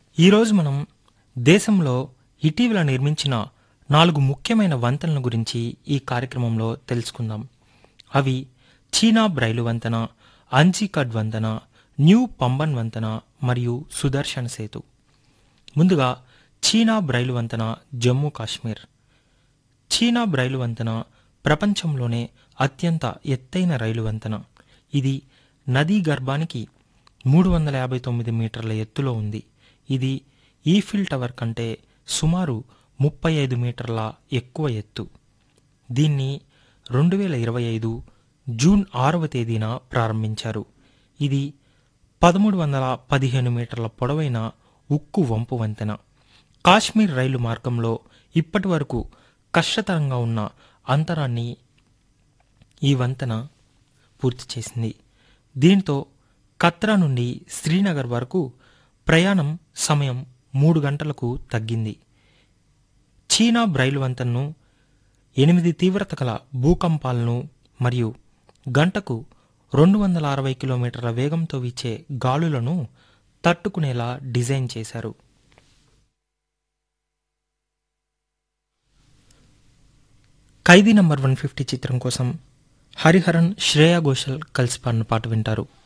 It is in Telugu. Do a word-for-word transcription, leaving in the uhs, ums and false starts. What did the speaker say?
ఈరోజు మనం దేశంలో ఇటీవల నిర్మించిన నాలుగు ముఖ్యమైన వంతెనల గురించి ఈ కార్యక్రమంలో తెలుసుకుందాం. అవి చీనాబ్ రైలు వంతెన, అంజీకడ్ వంతెన, న్యూ పంబన్ వంతెన మరియు సుదర్శన్ సేతు. ముందుగా చీనాబ్ రైలు వంతెన, జమ్మూ కాశ్మీర్. చీనాబ్ రైలు వంతెన ప్రపంచంలోనే అత్యంత ఎత్తైన రైలు వంతెన. ఇది నదీ గర్భానికి మూడు వందల యాభై తొమ్మిది మీటర్ల ఎత్తులో ఉంది. ఇది ఈఫిల్ టవర్ కంటే సుమారు ముప్పై ఐదు మీటర్ల ఎక్కువ ఎత్తు. దీన్ని రెండు వేల ఇరవై ఐదు జూన్ ఆరవ తేదీన ప్రారంభించారు. ఇది పదమూడు వందల పదిహేను మీటర్ల పొడవైన ఉక్కు వంపు వంతెన. కాశ్మీర్ రైలు మార్గంలో ఇప్పటి వరకు కష్టతరంగా ఉన్న అంతరాన్ని ఈ వంతెన పూర్తి చేసింది. దీంతో కత్రా నుండి శ్రీనగర్ వరకు ప్రయాణం సమయం మూడు గంటలకు తగ్గింది. చీనాబ్ రైలు వంతెనను ఎనిమిది తీవ్రత గల భూకంపాలను మరియు గంటకు రెండు వందల అరవై కిలోమీటర్ల వేగంతో వీచే గాలులను తట్టుకునేలా డిజైన్ చేశారు. ఖైదీ నంబర్ వన్ ఫిఫ్టీ చిత్రం కోసం హరిహరన్, శ్రేయా ఘోషల్ కలిసి పాడిన పాట వింటారు.